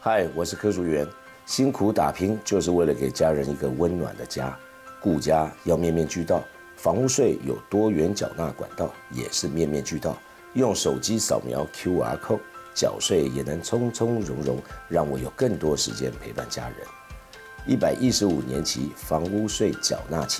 嗨，我是柯淑媛。辛苦打拼就是为了给家人一个温暖的家，顾家要面面俱到。房屋税有多元缴纳管道，也是面面俱到。用手机扫描 QR code， 缴税也能从从容容，让我有更多时间陪伴家人。115年期房屋税缴纳期